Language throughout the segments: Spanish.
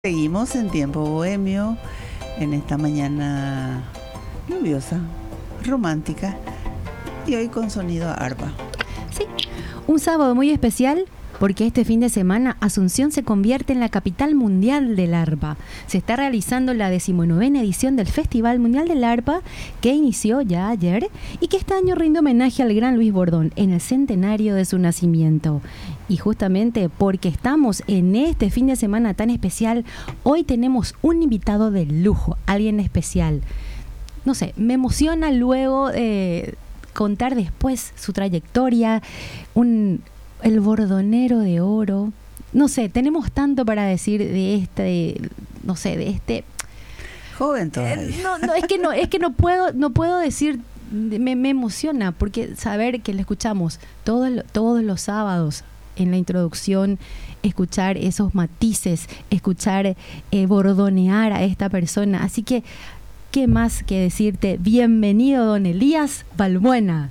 Seguimos en tiempo bohemio, en esta mañana lluviosa, romántica y hoy con sonido a arpa. Sí, un sábado muy especial porque este fin de semana Asunción se convierte en la capital mundial del arpa. Se está realizando la 19ª edición del Festival Mundial del Arpa que inició ya ayer y que este año rinde homenaje al gran Luis Bordón en el centenario de su nacimiento. Y justamente porque estamos en este fin de semana tan especial, hoy tenemos un invitado de lujo, alguien especial. No sé, me emociona luego contar después su trayectoria, el bordonero de oro. No sé, tenemos tanto para decir de este, no sé, de este joven todavía. Es que no puedo decir. Me emociona porque saber que le escuchamos todos los sábados en la introducción, escuchar esos matices, escuchar bordonear a esta persona. Así que, ¿qué más que decirte? Bienvenido, don Elías Balbuena.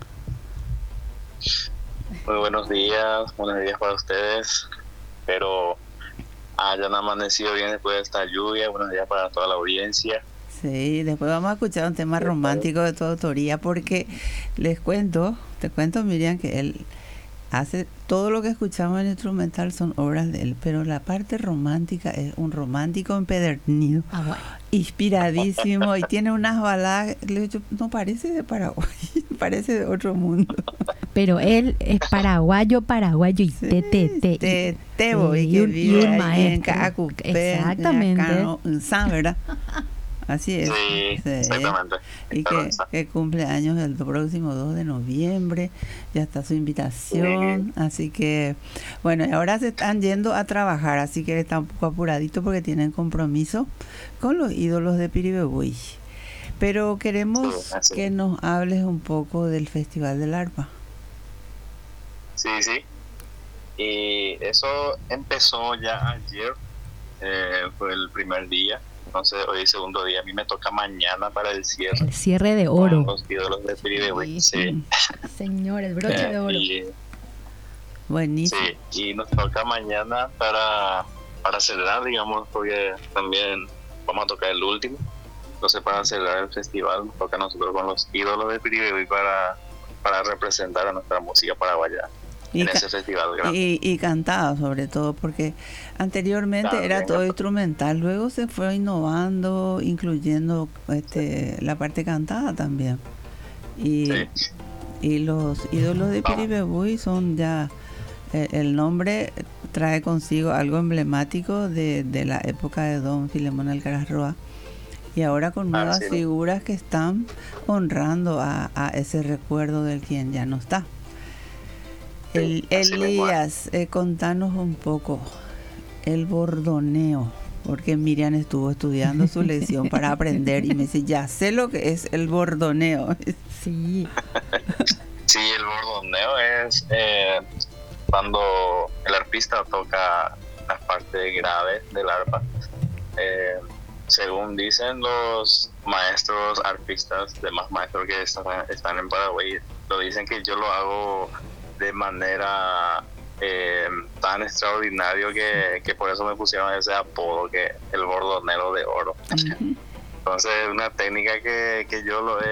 Muy buenos días para ustedes. Espero hayan amanecido bien después de esta lluvia. Buenos días para toda la audiencia. Sí, después vamos a escuchar un tema romántico de tu autoría porque te cuento, Miriam, que él hace todo lo que escuchamos en instrumental son obras de él, pero la parte romántica es un romántico empedernido, inspiradísimo y tiene unas baladas, no parece de Paraguay, parece de otro mundo. Pero él es paraguayo y Tebo y que vive un maestro. En Cacupé, exactamente. En San, ¿verdad? Así es. Sí, exactamente. Y que cumple años el próximo 2 de noviembre. Ya está su invitación. Sí. Así que, bueno, y ahora se están yendo a trabajar. Así que está un poco apuradito porque tienen compromiso con los ídolos de Piribebuy. Pero queremos que nos hables un poco del Festival del Arpa. Sí. Y eso empezó ya ayer. Fue el primer día. Entonces hoy es el segundo día. A mí me toca mañana para el cierre. El cierre de oro. Los ídolos de Piribebuy. Sí. Señor, el broche de oro. Buenísimo. Sí, y nos toca mañana para celebrar, digamos, porque también vamos a tocar el último. Entonces para celebrar el festival nos toca a nosotros con los ídolos de Piribebuy para representar a nuestra música paraguaya. En ese festival grande. Y cantado sobre todo, porque anteriormente era todo instrumental, luego se fue innovando, incluyendo la parte cantada también. Y los ídolos de Piribebuy son ya, el nombre trae consigo algo emblemático de la época de don Filemón Alcaraz Roa, y ahora con nuevas figuras que están honrando a ese recuerdo del quien ya no está. Elías, contanos un poco el bordoneo, porque Miriam estuvo estudiando su lección para aprender y me dice, ya sé lo que es el bordoneo. Sí. Sí, el bordoneo es cuando el arpista toca las partes graves del arpa. Según dicen los maestros arpistas, demás maestros que están en Paraguay, lo dicen que yo lo hago de manera tan extraordinario que por eso me pusieron ese apodo, que el bordonero de oro. Uh-huh. Entonces es una técnica que yo lo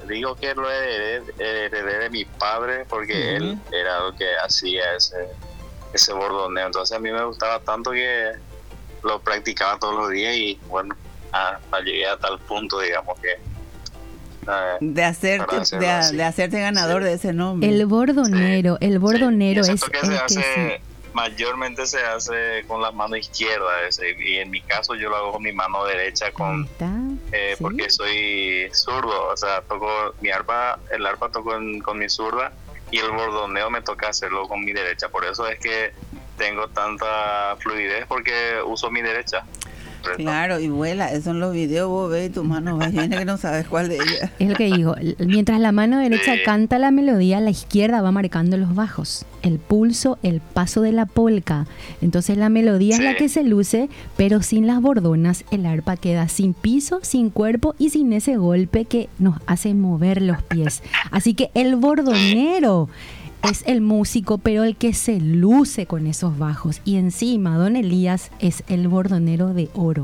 heredé de mi padre, porque uh-huh. Él era lo que hacía ese bordoneo. Entonces a mí me gustaba tanto que lo practicaba todos los días y bueno, llegué a tal punto, digamos, que de hacerte ganador de ese nombre. El bordonero es el que mayormente se hace con la mano izquierda, y en mi caso yo lo hago con mi mano derecha porque soy zurdo, o sea, toco el arpa toco con mi zurda y el bordoneo me toca hacerlo con mi derecha, por eso es que tengo tanta fluidez, porque uso mi derecha. Claro, y vuela, eso en los videos vos ves y tu mano va viene que no sabes cuál de ellas. Es lo que digo, mientras la mano derecha canta la melodía, la izquierda va marcando los bajos, el pulso, el paso de la polca. Entonces la melodía es la que se luce, pero sin las bordonas el arpa queda sin piso, sin cuerpo y sin ese golpe que nos hace mover los pies. Así que el bordonero es el músico, pero el que se luce con esos bajos. Y encima, don Elías es el bordonero de oro.